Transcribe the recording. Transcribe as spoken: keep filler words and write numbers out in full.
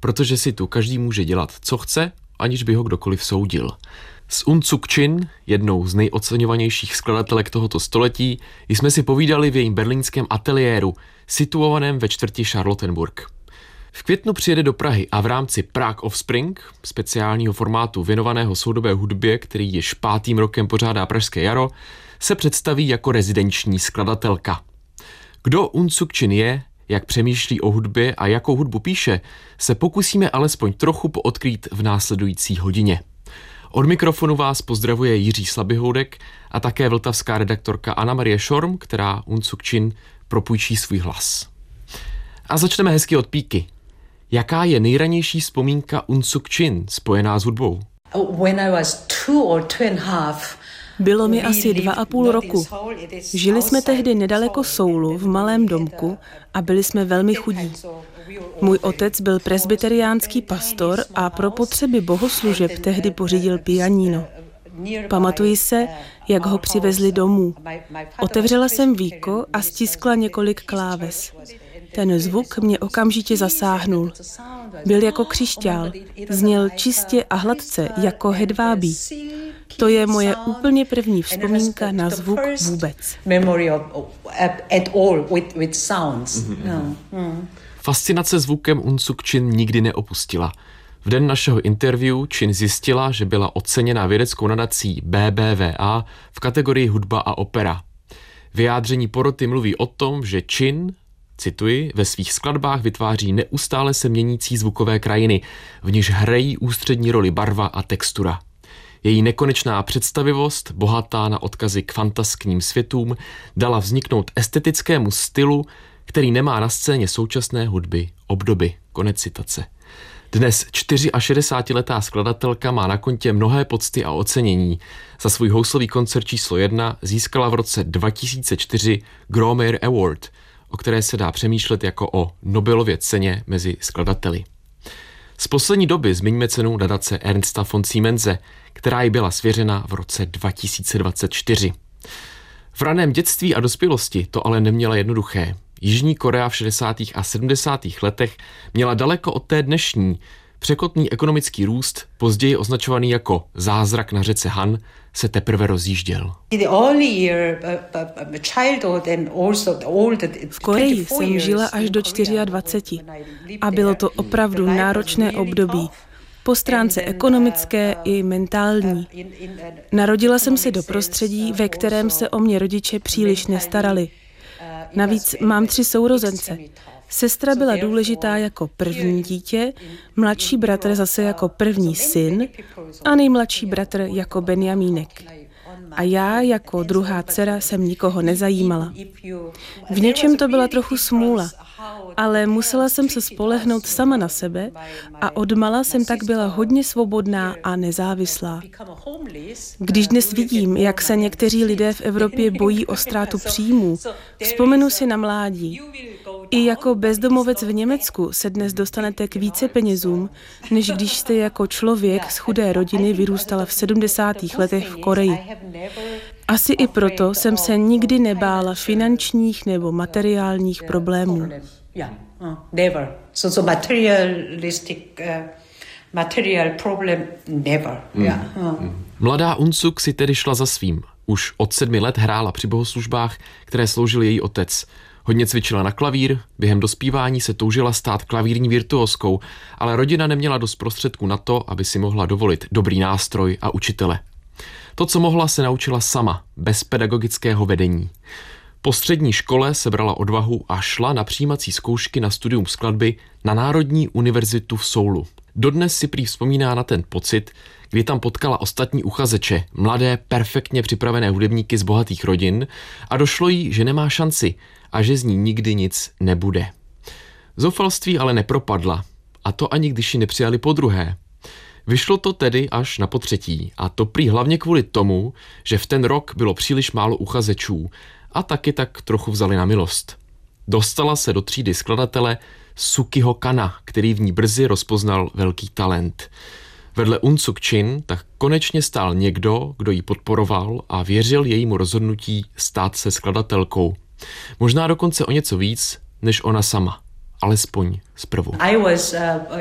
protože si tu každý může dělat, co chce, aniž by ho kdokoliv soudil. S Un Suk Chin, jednou z nejoceňovanějších skladatelek tohoto století, jsme si povídali v jejím berlínském ateliéru, situovaném ve čtvrti Charlottenburg. V květnu přijede do Prahy a v rámci Prague Offspring, speciálního formátu věnovaného soudobé hudbě, který již pátým rokem pořádá Pražské jaro, se představí jako rezidenční skladatelka. Kdo Un Suk Chin je, jak přemýšlí o hudbě a jakou hudbu píše, se pokusíme alespoň trochu poodkrýt v následující hodině. Od mikrofonu vás pozdravuje Jiří Slabyhoudek a také vltavská redaktorka Anna Marie Šorm, která Un Suk Chin propůjčí svůj hlas. A začneme hezky od píky. Jaká je nejranější vzpomínka Un Suk Chin spojená s hudbou? When I was two or two and a half, Bylo mi asi dva a půl roku. Žili jsme tehdy nedaleko Soulu v malém domku a byli jsme velmi chudí. Můj otec byl presbyteriánský pastor a pro potřeby bohoslužeb tehdy pořídil pianíno. Pamatuji se, jak ho přivezli domů. Otevřela jsem víko a stiskla několik kláves. Ten zvuk mě okamžitě zasáhnul. Byl jako křišťál, zněl čistě a hladce, jako hedvábí. To je moje úplně první vzpomínka na zvuk vůbec. Fascinace zvukem Un Suk Chin nikdy neopustila. V den našeho interview Chin zjistila, že byla oceněna vědeckou nadací B B V A v kategorii hudba a opera. Vyjádření poroty mluví o tom, že Chin, cituji, ve svých skladbách vytváří neustále se měnící zvukové krajiny, v níž hrají ústřední roli barva a textura. Její nekonečná představivost, bohatá na odkazy k fantaskním světům, dala vzniknout estetickému stylu, který nemá na scéně současné hudby obdoby. Konec citace. Dnes šedesátičtyřletá skladatelka má na kontě mnohé pocty a ocenění. Za svůj houslový koncert číslo jedna získala v roce dva tisíce čtyři Gromer Award, o které se dá přemýšlet jako o Nobelově ceně mezi skladateli. Z poslední doby zmiňme cenu nadace Ernsta von Siemense, která jí byla svěřena v roce dva tisíce dvacet čtyři. V raném dětství a dospělosti to ale neměla jednoduché. Jižní Korea v šedesátých a sedmdesátých letech měla daleko od té dnešní. Překotný ekonomický růst, později označovaný jako zázrak na řece Han, se teprve rozjížděl. V Koreji jsem žila až do dvaceti čtyři a bylo to opravdu náročné období. Po stránce ekonomické i mentální. Narodila jsem se do prostředí, ve kterém se o mě rodiče příliš nestarali. Navíc mám tři sourozence. Sestra byla důležitá jako první dítě, mladší bratr zase jako první syn a nejmladší bratr jako Benjamínek. A já jako druhá dcera jsem nikoho nezajímala. V něčem to byla trochu smůla, ale musela jsem se spolehnout sama na sebe a odmala jsem tak byla hodně svobodná a nezávislá. Když dnes vidím, jak se někteří lidé v Evropě bojí o ztrátu příjmů, vzpomenu si na mládí. I jako bezdomovec v Německu se dnes dostanete k více penězům, než když jste jako člověk z chudé rodiny vyrůstala v sedmdesátých letech v Koreji. Asi i proto jsem se nikdy nebála finančních nebo materiálních problémů. Mladá Un Suk si tedy šla za svým. Už od sedmi let hrála při bohoslužbách, které sloužil její otec. Hodně cvičila na klavír, během dospívání se toužila stát klavírní virtuózkou, ale rodina neměla dost prostředků na to, aby si mohla dovolit dobrý nástroj a učitele. To, co mohla, se naučila sama, bez pedagogického vedení. Po střední škole sebrala odvahu a šla na přijímací zkoušky na studium skladby na Národní univerzitu v Soulu. Dodnes si prý vzpomíná na ten pocit, kdy tam potkala ostatní uchazeče, mladé, perfektně připravené hudebníky z bohatých rodin a došlo jí, že nemá šanci a že z ní nikdy nic nebude. Zoufalství ale nepropadla, a to ani když ji nepřijali podruhé. Vyšlo to tedy až na potřetí, a to prý hlavně kvůli tomu, že v ten rok bylo příliš málo uchazečů a taky tak trochu vzali na milost. Dostala se do třídy skladatele Sukiho Kana, který v ní brzy rozpoznal velký talent. Vedle Un Suk Chin tak konečně stál někdo, kdo ji podporoval a věřil jejímu rozhodnutí stát se skladatelkou. Možná dokonce o něco víc, než ona sama. Alespoň zprvu.